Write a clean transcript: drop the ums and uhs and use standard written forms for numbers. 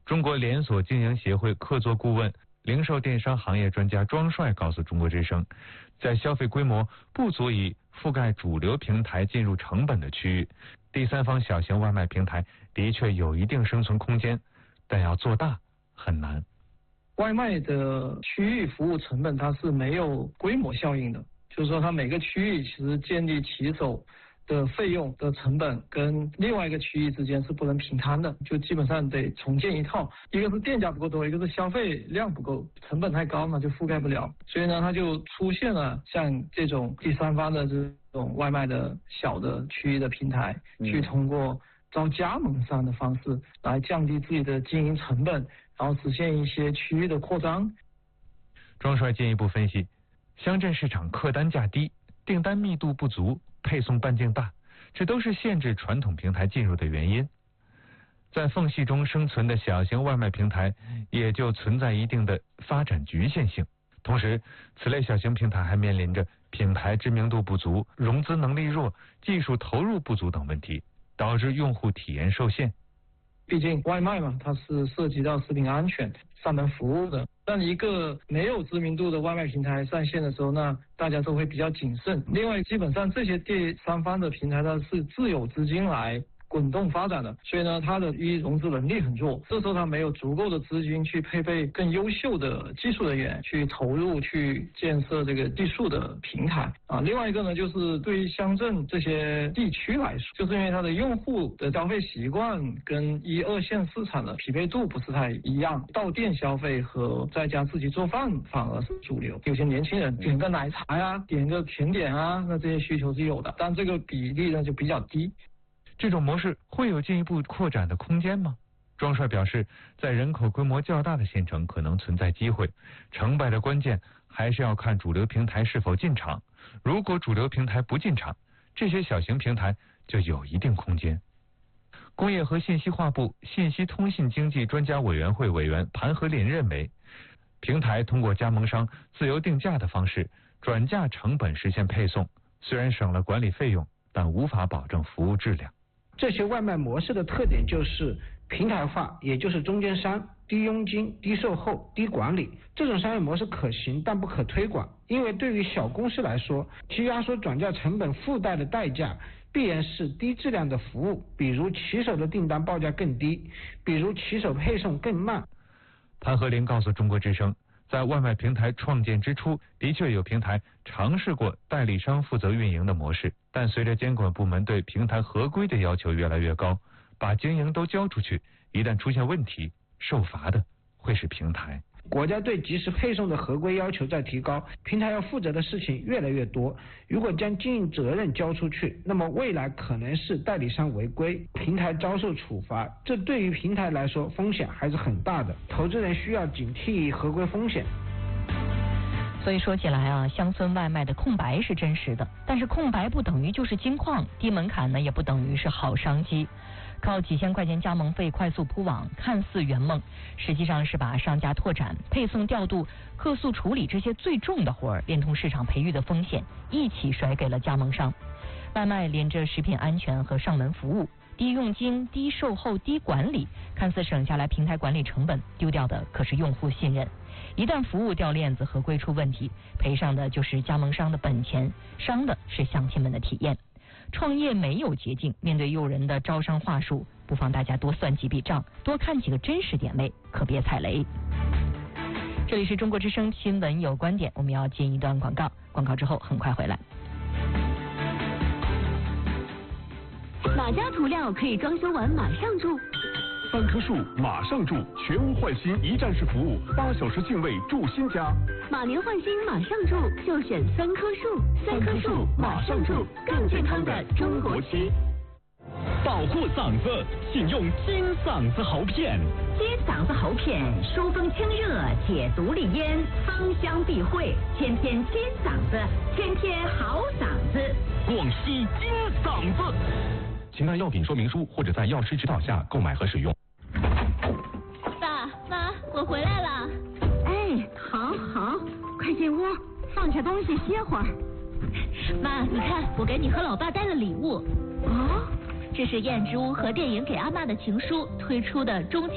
中国连锁经营协会客座顾问、零售电商行业专家庄帅告诉中国之声，在消费规模不足以覆盖主流平台进入成本的区域，第三方小型外卖平台的确有一定生存空间，但要做大很难。 外卖的区域服务成本它是没有规模效应的，就是说它每个区域其实建立骑手的费用的成本跟另外一个区域之间是不能平摊的，就基本上得重建一套，一个是店家不够多，一个是消费量不够，成本太高嘛，就覆盖不了，所以呢它就出现了像这种第三方的这种外卖的小的区域的平台，去通过招加盟商的方式来降低自己的经营成本，然后实现一些区域的扩张。 庄帅进一步分析，乡镇市场客单价低，订单密度不足，配送半径大，这都是限制传统平台进入的原因。在缝隙中生存的小型外卖平台也就存在一定的发展局限性。同时，此类小型平台还面临着品牌知名度不足、融资能力弱、技术投入不足等问题，导致用户体验受限。 毕竟外卖嘛，它是涉及到食品安全、上门服务的。当一个没有知名度的外卖平台上线的时候，那大家都会比较谨慎。另外，基本上这些第三方的平台它是自有资金来滚动发展的，所以呢，它的融资能力很弱，这时候它没有足够的资金去配备更优秀的技术人员去投入去建设这个技术的平台啊。另外一个呢，就是对于乡镇这些地区来说，就是因为它的用户的消费习惯跟1、2线市场的匹配度不是太一样，到店消费和在家自己做饭反而是主流。有些年轻人点个奶茶呀，点个甜点啊，那这些需求是有的，但这个比例呢就比较低。 这种模式会有进一步扩展的空间吗？庄帅表示，在人口规模较大的县城可能存在机会，成败的关键还是要看主流平台是否进场。如果主流平台不进场，这些小型平台就有一定空间。工业和信息化部信息通信经济专家委员会委员盘和林认为，平台通过加盟商自由定价的方式转嫁成本实现配送，虽然省了管理费用，但无法保证服务质量。 这些外卖模式的特点就是平台化，也就是中间商、低佣金、低售后、低管理。这种商业模式可行，但不可推广，因为对于小公司来说，其压缩转嫁成本附带的代价必然是低质量的服务，比如骑手的订单报价更低，比如骑手配送更慢。 潘和林告诉中国之声，在外卖平台创建之初，的确有平台尝试过代理商负责运营的模式，但随着监管部门对平台合规的要求越来越高，把经营都交出去，一旦出现问题，受罚的会是平台。 国家对即时配送的合规要求在提高，平台要负责的事情越来越多。如果将经营责任交出去，那么未来可能是代理商违规，平台遭受处罚，这对于平台来说风险还是很大的，投资人需要警惕合规风险。 所以说起来啊，乡村外卖的空白是真实的，但是空白不等于就是金矿，低门槛呢也不等于是好商机。靠几千块钱加盟费快速铺网，看似圆梦，实际上是把商家拓展、配送调度、客诉处理这些最重的活儿，连同市场培育的风险一起甩给了加盟商。外卖连着食品安全和上门服务，低佣金、低售后、低管理，看似省下来平台管理成本，丢掉的可是用户信任。一旦服务掉链子，合规出问题，赔上的就是加盟商的本钱，伤的是乡亲们的体验。创业没有捷径，面对诱人的招商话术，不妨大家多算几笔账，多看几个真实点位，可别踩雷。这里是中国之声新闻有观点，我们要进一段广告，广告之后很快回来。 哪家涂料可以装修完马上住 3棵树马上住，全屋换新一站式服务，8小时净位住新家。 马年换新马上住，就选3棵树，3棵树马上住，更健康的中国区。 保护嗓子，请用金嗓子喉片。 金嗓子喉片，疏风清热，解毒利咽，芳香避秽，天天金嗓子，天天好嗓子。 广西金嗓子。请看药品说明书或者在药师指导下购买和使用。 爸妈，我回来了。哎，好好，快进屋，放下东西歇会儿。妈，你看，我给你和老爸带了礼物。哦，这是燕之屋和电影给阿嬷的情书推出的中秋